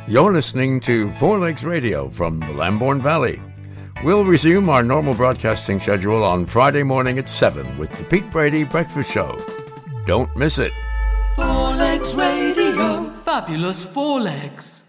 You're listening to Four Legs Radio from the Lambourne Valley. We'll resume our normal broadcasting schedule on Friday morning at 7 with the Pete Brady Breakfast Show. Don't miss it. Four Legs Radio. Fabulous Four Legs.